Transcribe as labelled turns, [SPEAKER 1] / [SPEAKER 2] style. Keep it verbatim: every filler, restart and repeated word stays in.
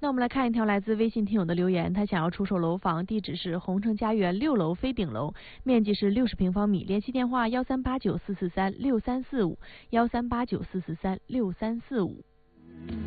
[SPEAKER 1] 那我们来看一条来自微信听友的留言，他想要出售楼房，地址是红城家园六楼飞顶楼，面积是六十平方米，联系电话幺三八九四四三六三四五幺三八九四四三六三四五。